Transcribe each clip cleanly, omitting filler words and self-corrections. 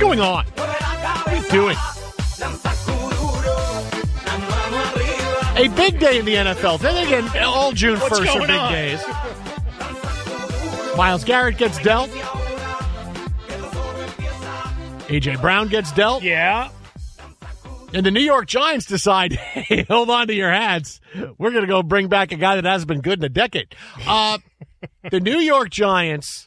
going on? What are you doing? A big day in the NFL. Then again, all June 1st are big days. Myles Garrett gets dealt. A.J. Brown gets dealt. Yeah. And the New York Giants decide, hey, hold on to your hats. We're going to go bring back a guy that hasn't been good in a decade. The New York Giants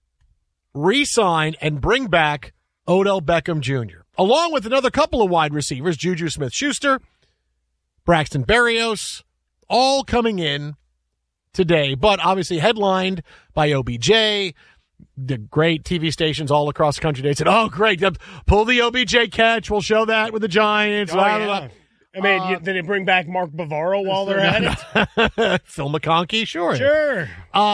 re-sign and bring back Odell Beckham Jr., along with another couple of wide receivers, Juju Smith-Schuster, Braxton Berrios, all coming in today, but obviously headlined by OBJ. The great TV stations all across the country, they said, oh, great, pull the OBJ catch. We'll show that with the Giants. Oh, yeah. I mean, did they bring back Mark Bavaro while they're at it? Phil McConkey, sure. Sure.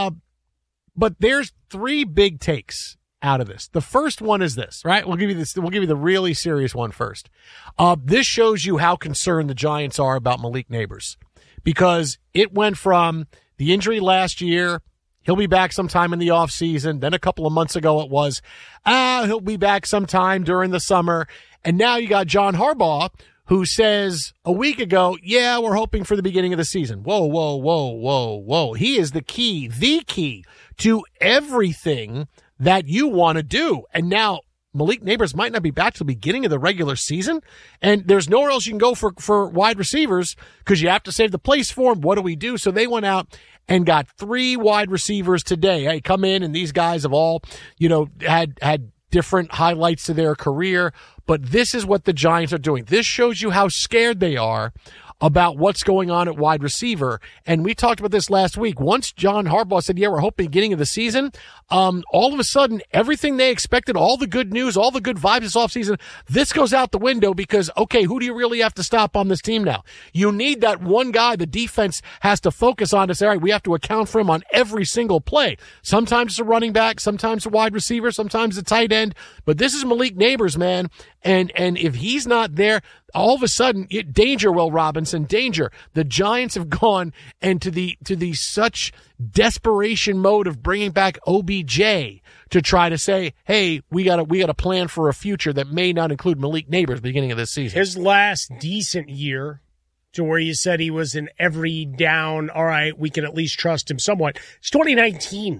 But there's three big takes out of this. The first one is this, right? We'll give you the really serious one first. This shows you how concerned the Giants are about Malik Nabers, because it went from the injury last year. He'll be back sometime in the offseason. Then a couple of months ago it was, he'll be back sometime during the summer. And now you got John Harbaugh, who says a week ago, yeah, we're hoping for the beginning of the season. Whoa. He is the key to everything that you want to do. And now Malik Nabers might not be back till the beginning of the regular season. And there's nowhere else you can go for wide receivers because you have to save the place for him. What do we do? So they went out and got 3 wide receivers today. Hey, come in, and these guys have all, had different highlights to their career. But this is what the Giants are doing. This shows you how scared they are about what's going on at wide receiver. And we talked about this last week. Once John Harbaugh said, yeah, we're hoping beginning of the season, all of a sudden, everything they expected, all the good news, all the good vibes this offseason, this goes out the window because, okay, who do you really have to stop on this team now? You need that one guy the defense has to focus on to say, all right, we have to account for him on every single play. Sometimes it's a running back, sometimes a wide receiver, sometimes a tight end. But this is Malik Nabers, man. And if he's not there, all of a sudden, danger, Will Robinson, danger. The Giants have gone into the such desperation mode of bringing back OBJ to try to say, hey, we got a plan for a future that may not include Malik Nabers at the beginning of this season. His last decent year, to where you said he was in every down, all right, we can at least trust him somewhat. It's 2019.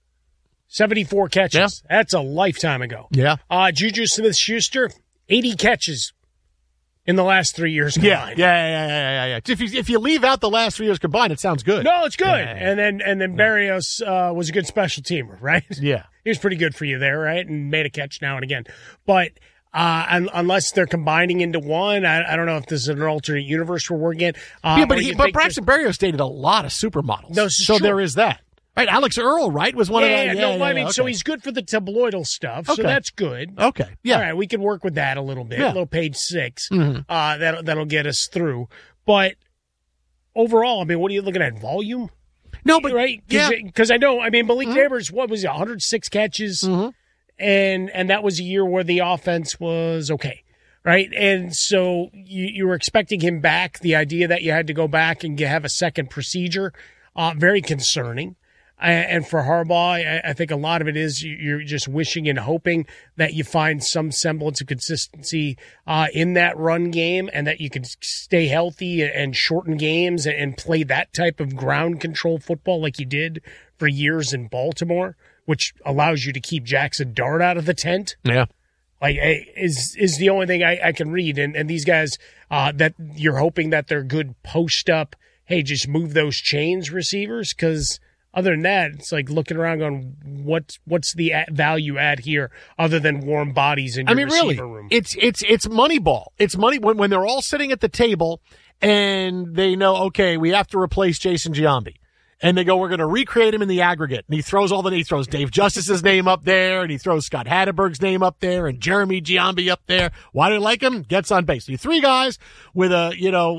74 catches. Yeah. That's a lifetime ago. Yeah. Juju Smith-Schuster, 80 catches in the last 3 years combined. Yeah. If you leave out the last 3 years combined, it sounds good. No, it's good. Yeah. And then Berrios was a good special teamer, right? Yeah. He was pretty good for you there, right? And made a catch now and again. But unless they're combining into one, I don't know if this is an alternate universe we're working in. But Braxton Berrios dated a lot of supermodels. No, so there is that. Right, Alex Earl, right, was one of them. Okay. So he's good for the tabloidal stuff, so that's good. Okay, yeah. All right, we can work with that a little bit, a little page 6. Mm-hmm. That'll get us through. But overall, I mean, what are you looking at, volume? No, but right, because I know, I mean, Malik Nabers, what was it, 106 catches, and that was a year where the offense was okay. Right, and so you were expecting him back. The idea that you had to go back and have a second procedure, very concerning. And for Harbaugh, I think a lot of it is you're just wishing and hoping that you find some semblance of consistency in that run game and that you can stay healthy and shorten games and play that type of ground control football like you did for years in Baltimore, which allows you to keep Jackson Dart out of the tent. Yeah. Like, is the only thing I can read. And these guys that you're hoping that they're good post up, hey, just move those chains receivers, because other than that, it's like looking around going, what's the value add here other than warm bodies in your receiver room? It's money ball. It's money when they're all sitting at the table and they know, okay, we have to replace Jason Giambi. And they go, we're going to recreate him in the aggregate. And he throws Dave Justice's name up there, and he throws Scott Hatterberg's name up there, and Jeremy Giambi up there. Why do they like him? Gets on base. So 3 guys with a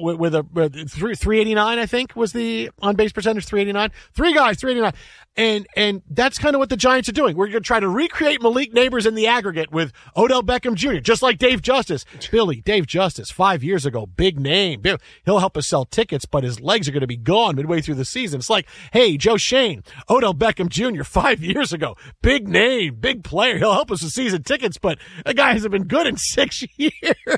389, I think was the on base percentage, 389. 3 guys, 389. And that's kind of what the Giants are doing. We're going to try to recreate Malik Nabers in the aggregate with Odell Beckham Jr., just like Dave Justice. Billy, Dave Justice, 5 years ago, big name. He'll help us sell tickets, but his legs are going to be gone midway through the season. It's like, hey, Joe Shane, Odell Beckham Jr. 5 years ago, big name, big player. He'll help us with season tickets, but the guy hasn't been good in 6 years.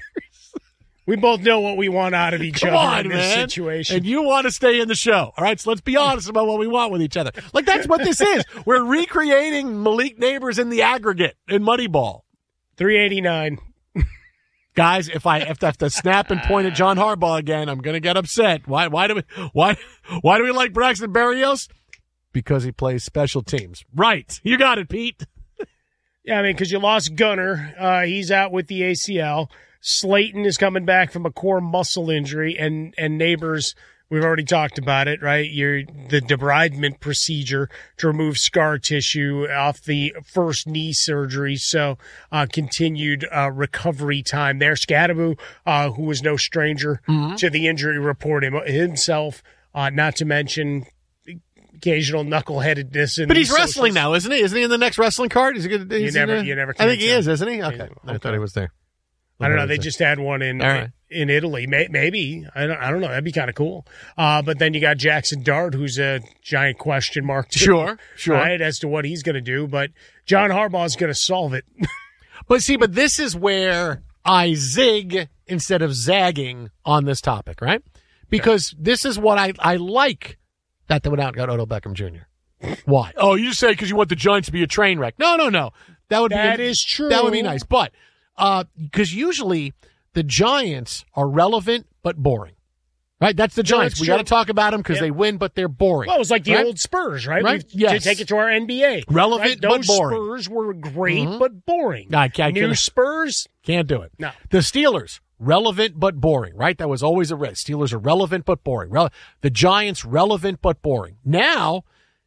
We both know what we want out of each other in this situation. And you want to stay in the show. All right, so let's be honest about what we want with each other. Like, that's what this is. We're recreating Malik Neighbors in the aggregate in Moneyball. 389. Guys, if I have to snap and point at John Harbaugh again, I'm going to get upset. Why do we like Braxton Berrios? Because he plays special teams. Right. You got it, Pete. Yeah, I mean, because you lost Gunner. He's out with the ACL. Slayton is coming back from a core muscle injury, and Neighbors, we've already talked about it, right? The debridement procedure to remove scar tissue off the first knee surgery. So, continued recovery time there. Scadaboo, who was no stranger to the injury report himself, not to mention occasional knuckleheadedness. But he's wrestling now, isn't he? Isn't he in the next wrestling card? Is he good? You never can I think he tell. is, isn't he? Okay. I thought he was there. I don't know. They just had one in Italy. Maybe. I don't know. That'd be kind of cool. But then you got Jackson Dart, who's a giant question mark too, Sure. Right, as to what he's going to do. But John Harbaugh's going to solve it. But this is where I zig instead of zagging on this topic, right? Because this is what I like that they went out and got Odell Beckham Jr. Why? Oh, you say because you want the Giants to be a train wreck. No. That is true. That would be nice. But because usually the Giants are relevant but boring. Right? That's the Giants. We got to talk about them because they win, but they're boring. Well, it was like the old Spurs, right? Yes. To take it to our NBA. Relevant but boring. Those Spurs were great but boring. New Spurs? Can't do it. No. The Steelers, relevant but boring, right? That was always a risk. Steelers are relevant but boring. The Giants, relevant but boring. Now,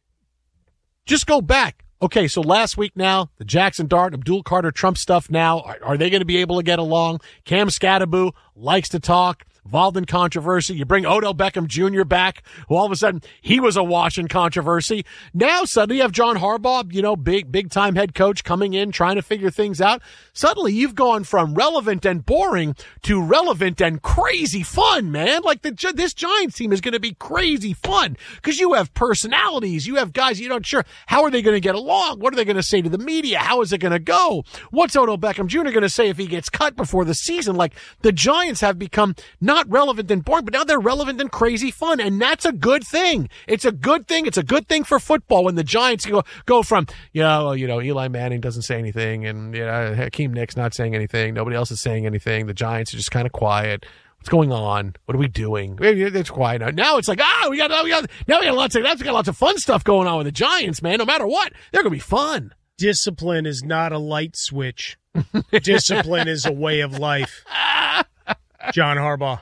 just go back. Okay, so last week now, the Jackson Dart, Abdul Carter Trump stuff now, are they going to be able to get along? Cam Scadaboo likes to talk, involved in controversy. You bring Odell Beckham Jr. back, who all of a sudden, he was awash in controversy. Now, suddenly you have John Harbaugh, big time head coach coming in, trying to figure things out. Suddenly you've gone from relevant and boring to relevant and crazy fun, man. Like this Giants team is going to be crazy fun because you have personalities. You have guys you're not sure how are they going to get along? What are they going to say to the media? How is it going to go? What's Odell Beckham Jr. going to say if he gets cut before the season? Like the Giants have become not relevant and boring, but now they're relevant and crazy fun. And that's a good thing. It's a good thing. It's a good thing for football when the Giants go from, Eli Manning doesn't say anything and, Hakeem Nick's not saying anything. Nobody else is saying anything. The Giants are just kind of quiet. What's going on? What are we doing? It's quiet now. It's like, we got lots of fun stuff going on with the Giants, man. No matter what, they're going to be fun. Discipline is not a light switch. Discipline is a way of life. John Harbaugh.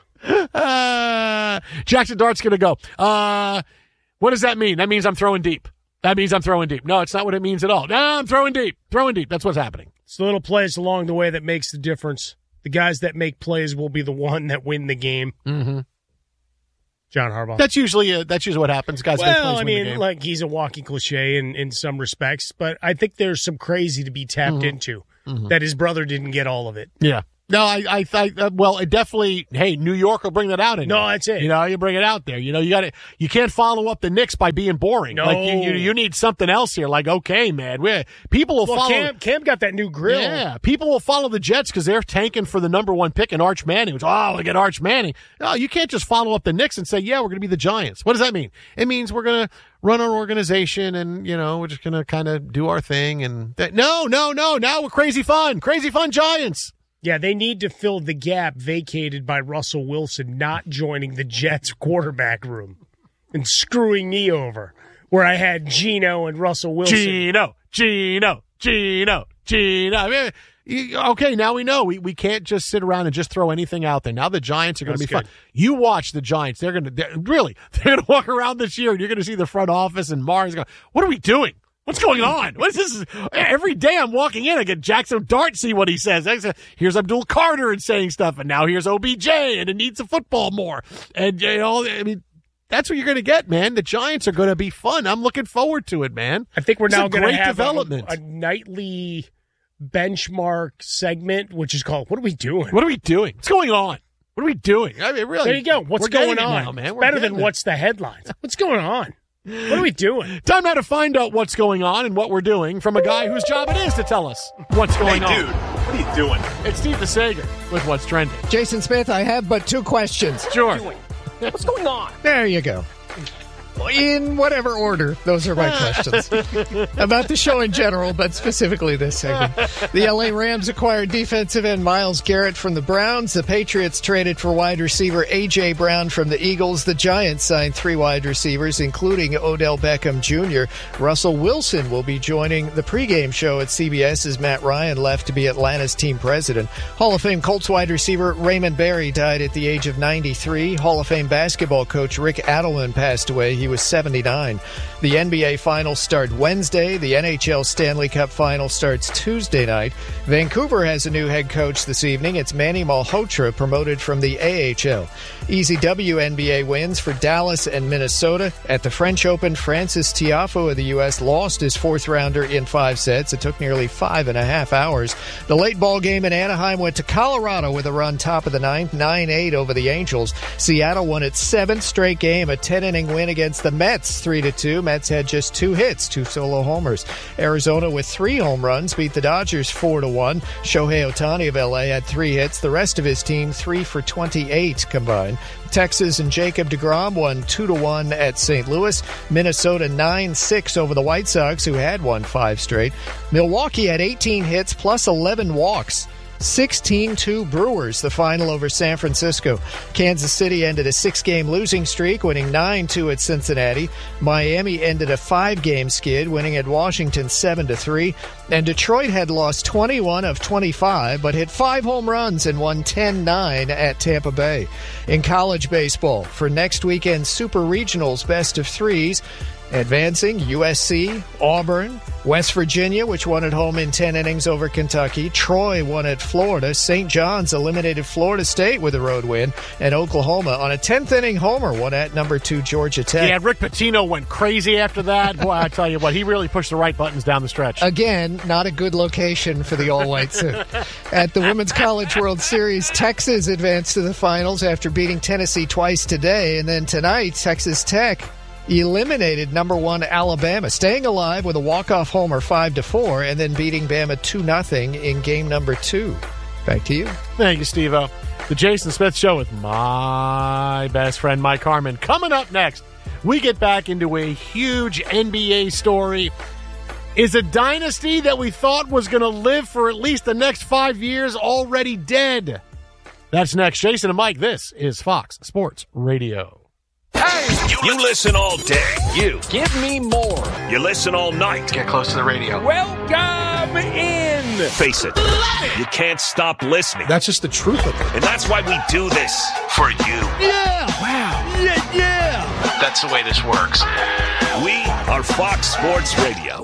Jackson Dart's going to go. What does that mean? That means I'm throwing deep. No, it's not what it means at all. No, I'm throwing deep. That's what's happening. It's the little plays along the way that makes the difference. The guys that make plays will be the one that win the game. Mm-hmm. John Harbaugh. That's usually what happens. Guys make plays, win the game. Like he's a walking cliche in some respects, but I think there's some crazy to be tapped into that his brother didn't get all of it. Yeah. No, I it definitely, hey, New York will bring that out in you. No, that's it. You bring it out there. You can't follow up the Knicks by being boring. No. Like you need something else here. Like, okay, man, people will follow. Cam got that new grill. Yeah, people will follow the Jets because they're tanking for the number 1 pick in Arch Manning. Look at Arch Manning. No, you can't just follow up the Knicks and say, yeah, we're going to be the Giants. What does that mean? It means we're going to run our organization and, we're just going to kind of do our thing. And no. Now we're crazy fun Giants. Yeah, they need to fill the gap vacated by Russell Wilson not joining the Jets quarterback room and screwing me over, where I had Geno and Russell Wilson. Geno. I mean, okay, now we know. We can't just sit around and just throw anything out there. Now the Giants are going to be fun. You watch the Giants. They're going to walk around this year and you're going to see the front office and Mars going, what are we doing? What's going on? What is this? Every day I'm walking in, I get Jackson Dart, see what he says. Here's Abdul Carter and saying stuff, and now here's OBJ, and it needs the football more. And, that's what you're going to get, man. The Giants are going to be fun. I'm looking forward to it, man. I think we're now going to have development. A nightly benchmark segment, which is called, what are we doing? What's going on? What are we doing? I mean, really. There you go. What's going on? now, man. Better than what's the headlines. What's going on? What are we doing? Time now to find out what's going on and what we're doing from a guy whose job it is to tell us what's going on. Hey, dude, what are you doing? It's Steve DeSager with What's Trending. Jason Smith, I have but 2 questions. Sure. What's going on? There you go. In whatever order, those are my questions. About the show in general, but specifically this segment. The LA Rams acquired defensive end Myles Garrett from the Browns. The Patriots traded for wide receiver A.J. Brown from the Eagles. The Giants signed 3 wide receivers, including Odell Beckham Jr. Russell Wilson will be joining the pregame show at CBS as Matt Ryan left to be Atlanta's team president. Hall of Fame Colts wide receiver Raymond Berry died at the age of 93. Hall of Fame basketball coach Rick Adelman passed away. He was 79. The NBA Finals start Wednesday. The NHL Stanley Cup Final starts Tuesday night. Vancouver has a new head coach this evening. It's Manny Malhotra, promoted from the AHL. Easy WNBA wins for Dallas and Minnesota. At the French Open, Francis Tiafoe of the U.S. lost his 4th-rounder in 5 sets. It took nearly 5.5 hours. The late ball game in Anaheim went to Colorado with a run top of the 9th, 9-8 over the Angels. Seattle won its 7th straight game, a 10-inning win against the Mets, 3-2. Mets had just 2 hits, 2 solo homers. Arizona with 3 home runs beat the Dodgers 4-1. Shohei Ohtani of LA had 3 hits. The rest of his team 3 for 28 combined. Texas and Jacob deGrom won 2-1 at St. Louis. Minnesota 9-6 over the White Sox, who had won 5 straight. Milwaukee had 18 hits plus 11 walks. 16-2 Brewers, the final over San Francisco. Kansas City ended a 6-game losing streak, winning 9-2 at Cincinnati. Miami ended a 5-game skid, winning at Washington 7-3. And Detroit had lost 21 of 25, but hit 5 home runs and won 10-9 at Tampa Bay. In college baseball, for next weekend's Super Regionals Best of Threes, advancing USC, Auburn, West Virginia, which won at home in 10 innings over Kentucky. Troy won at Florida. St. John's eliminated Florida State with a road win. And Oklahoma on a 10th-inning homer won at number 2 Georgia Tech. Yeah, Rick Pitino went crazy after that. Boy, I tell you what, he really pushed the right buttons down the stretch. Again, not a good location for the all-white suit. At the Women's College World Series, Texas advanced to the finals after beating Tennessee twice today. And then tonight, Texas Tech eliminated number 1 Alabama, staying alive with a walk-off homer 5-4, and then beating Bama 2-0 in game number 2. Back to you. Thank you, Steve-O. The Jason Smith Show with my best friend, Mike Harmon. Coming up next, we get back into a huge NBA story. Is a dynasty that we thought was going to live for at least the next 5 years already dead? That's next. Jason and Mike, this is Fox Sports Radio. Hey! You listen all day. You. Give me more. You listen all night. Get close to the radio. Welcome in. Face it. You can't stop listening. That's just the truth of it. And that's why we do this. For you. Yeah. Wow. Yeah. That's the way this works. We are Fox Sports Radio.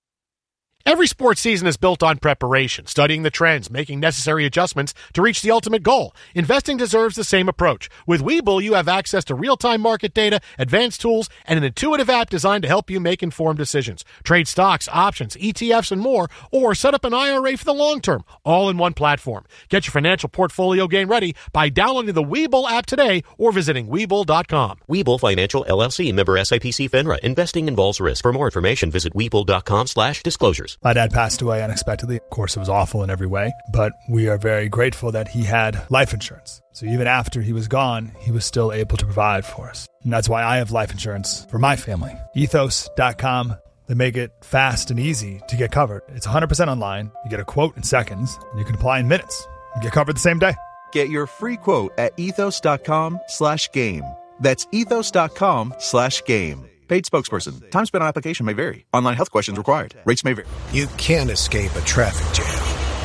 Every sports season is built on preparation, studying the trends, making necessary adjustments to reach the ultimate goal. Investing deserves the same approach. With Webull, you have access to real-time market data, advanced tools, and an intuitive app designed to help you make informed decisions. Trade stocks, options, ETFs, and more, or set up an IRA for the long term, all in one platform. Get your financial portfolio game ready by downloading the Webull app today or visiting Webull.com. Webull Financial LLC, member SIPC FINRA. Investing involves risk. For more information, visit Webull.com/disclosures. My dad passed away unexpectedly. Of course, it was awful in every way, but we are very grateful that he had life insurance. So even after he was gone, he was still able to provide for us. And that's why I have life insurance for my family. Ethos.com. They make it fast and easy to get covered. It's 100% online. You get a quote in seconds, and you can apply in minutes. You get covered the same day. Get your free quote at ethos.com/game. That's ethos.com/game. Paid spokesperson. Time spent on application may vary. Online health questions required. Rates may vary. You can't escape a traffic jam.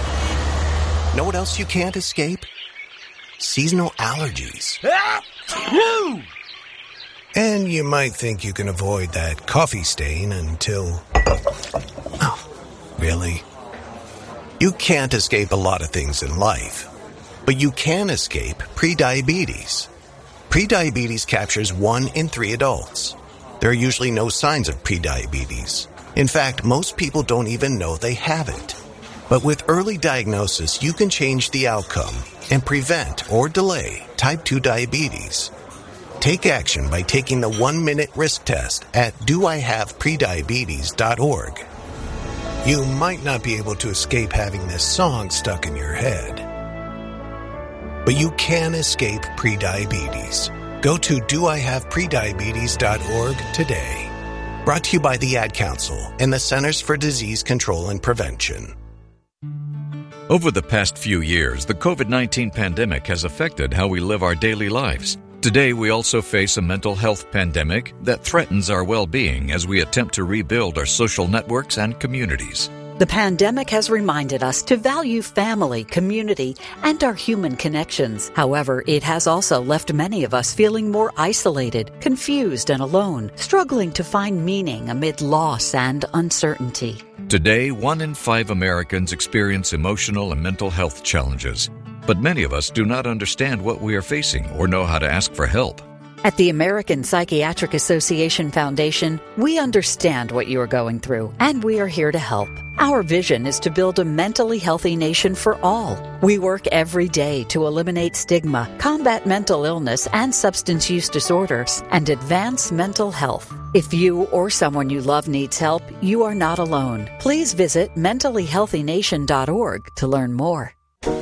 Know what else you can't escape? Seasonal allergies. And you might think you can avoid that coffee stain until... Oh, really? You can't escape a lot of things in life, but you can escape prediabetes. Prediabetes captures 1 in 3 adults. There are usually no signs of prediabetes. In fact, most people don't even know they have it. But with early diagnosis, you can change the outcome and prevent or delay type 2 diabetes. Take action by taking the 1-minute risk test at doihaveprediabetes.org. You might not be able to escape having this song stuck in your head, but you can escape prediabetes. Go to doihaveprediabetes.org today. Brought to you by the Ad Council and the Centers for Disease Control and Prevention. Over the past few years, the COVID-19 pandemic has affected how we live our daily lives. Today, we also face a mental health pandemic that threatens our well-being as we attempt to rebuild our social networks and communities. The pandemic has reminded us to value family, community, and our human connections. However, it has also left many of us feeling more isolated, confused, and alone, struggling to find meaning amid loss and uncertainty. Today, 1 in 5 Americans experience emotional and mental health challenges. But many of us do not understand what we are facing or know how to ask for help. At the American Psychiatric Association Foundation, we understand what you are going through, and we are here to help. Our vision is to build a mentally healthy nation for all. We work every day to eliminate stigma, combat mental illness and substance use disorders, and advance mental health. If you or someone you love needs help, you are not alone. Please visit mentallyhealthynation.org to learn more.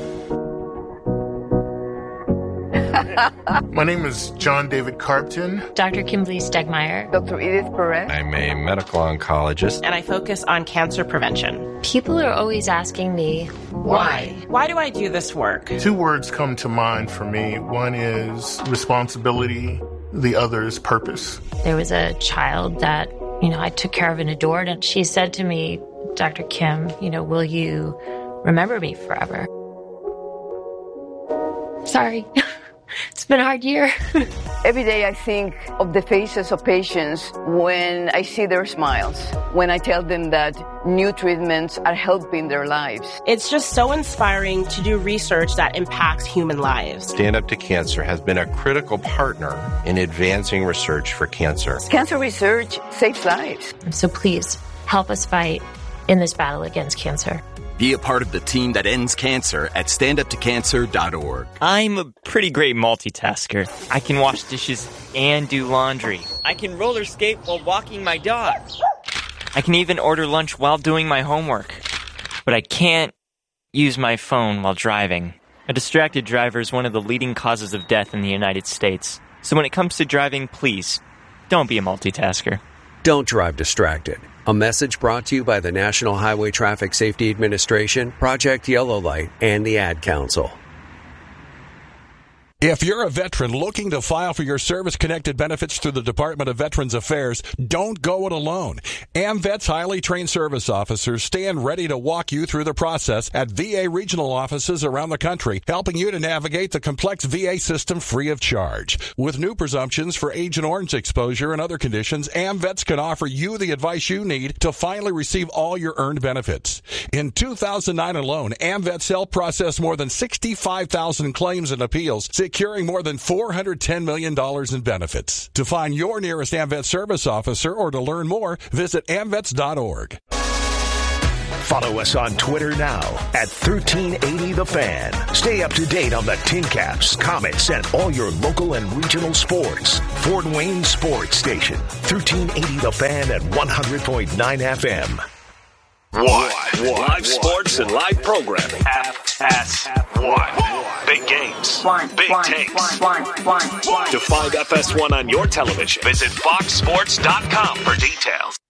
My name is John David Carpton. Dr. Kimberly Stegmeyer. Dr. Edith Perez. I'm a medical oncologist. And I focus on cancer prevention. People are always asking me, why? Why do I do this work? 2 words come to mind for me. One is responsibility. The other is purpose. There was a child that, I took care of and adored. And she said to me, Dr. Kim, will you remember me forever? Sorry. It's been a hard year. Every day I think of the faces of patients when I see their smiles, when I tell them that new treatments are helping their lives. It's just so inspiring to do research that impacts human lives. Stand Up to Cancer has been a critical partner in advancing research for cancer. Cancer research saves lives. So please help us fight in this battle against cancer. Be a part of the team that ends cancer at standuptocancer.org. I'm a pretty great multitasker. I can wash dishes and do laundry. I can roller skate while walking my dog. I can even order lunch while doing my homework. But I can't use my phone while driving. A distracted driver is one of the leading causes of death in the United States. So when it comes to driving, please, don't be a multitasker. Don't drive distracted. A message brought to you by the National Highway Traffic Safety Administration, Project Yellow Light, and the Ad Council. If you're a veteran looking to file for your service-connected benefits through the Department of Veterans Affairs, don't go it alone. AMVET's highly trained service officers stand ready to walk you through the process at VA regional offices around the country, helping you to navigate the complex VA system free of charge. With new presumptions for Agent Orange exposure and other conditions, AMVETs can offer you the advice you need to finally receive all your earned benefits. In 2009 alone, AMVETs helped process more than 65,000 claims and appeals, securing more than $410 million in benefits. To find your nearest AMVET service officer or to learn more, visit amvets.org. Follow us on Twitter now at 1380TheFan. Stay up to date on the Tin Caps, Comets, and all your local and regional sports. Fort Wayne Sports Station, 1380 The Fan at 100.9 FM. Live sports and live programming. FS1. Big games. Big takes. To find FS1 on your television, visit foxsports.com for details.